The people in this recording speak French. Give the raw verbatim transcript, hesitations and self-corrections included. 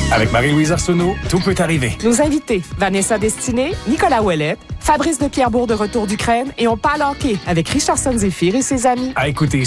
Avec Marie-Louise Arsenault, tout peut arriver. Nos invités, Vanessa Destinée, Nicolas Ouellette, Fabrice de Pierrebourg de retour d'Ukraine et on parle hockey avec Richardson Zéphyr et ses amis. À écouter